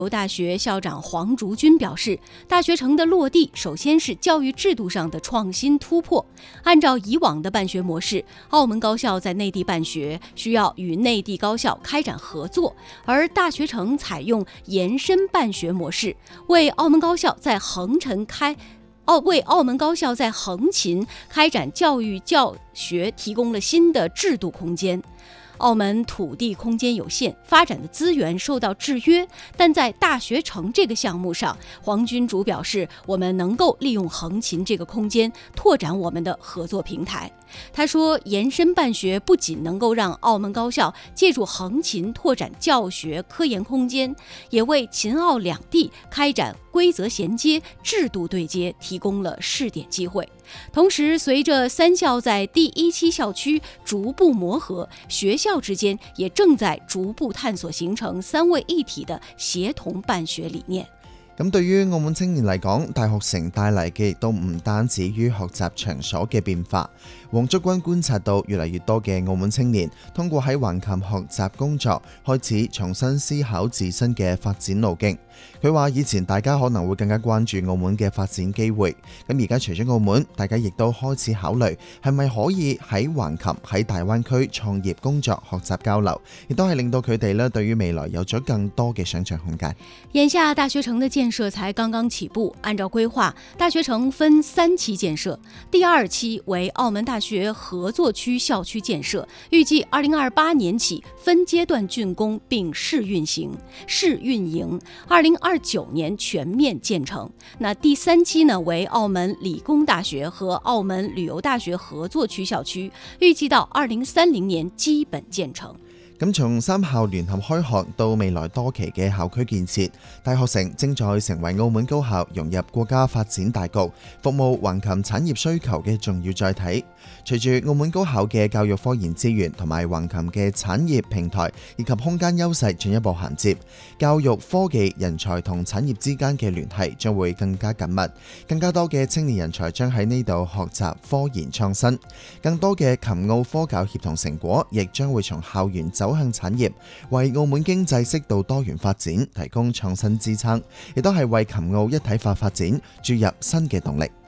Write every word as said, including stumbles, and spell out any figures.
大学校长黄竹君表示，大学城的落地首先是教育制度上的创新突破。按照以往的办学模式，澳门高校在内地办学需要与内地高校开展合作，而大学城采用延伸办学模式，为澳门高校在横陈开澳为澳门高校在横琴开展教育教学提供了新的制度空间。澳门土地空间有限，发展的资源受到制约，但在大学城这个项目上，黄君竹表示，我们能够利用横琴这个空间拓展我们的合作平台。他说，延伸办学不仅能够让澳门高校借助横琴拓展教学科研空间，也为秦澳两地开展规则衔接、制度对接提供了试点机会。同时，随着三校在第一期校区逐步磨合，学校之間也正在逐步探索形成三位一體的協同辦學理念。 咁對於澳門青年嚟講，大學城帶嚟嘅亦都唔單止於學習場所嘅變化。黃竹君觀察到越嚟越多嘅澳門青年通過喺橫琴學習工作，開始重新思考自身嘅發展路徑。佢話以前大家可能會更加關注澳門嘅發展機會，咁而家除咗澳門，大家亦都開始考慮係咪可以喺橫琴喺大灣區創業工作學習交流，亦都係令到佢哋咧對於未來有咗更多嘅想像空間。 眼下大學城的建設才剛剛起步，按照規劃，大學城分三期建設，第二期為澳門大學合作區校區建設，預計二零二八年起分階段竣工並試運行，試運營，二零二九年全面建成。那第三期呢，為澳門理工大學和澳門旅遊大學合作區校區，預計到二零三零年基本建成。 咁從三校聯合開學到未來多期嘅校區建設，大學城正在成為澳門高校融入國家發展大局、服務橫琴產業需求嘅重要載體。隨住澳門高校嘅教育科研資源同埋橫琴嘅產業平台以及空間優勢進一步銜接，教育科技人才同產業之間嘅聯繫將會更加緊密，更加多嘅青年人才將喺呢度學習科研創新，更多嘅琴澳科教協同成果亦將會從校園走向產業，為澳門經濟適度多元發展提供創新支撐，亦都係為琴澳一體化發展注入新嘅動力。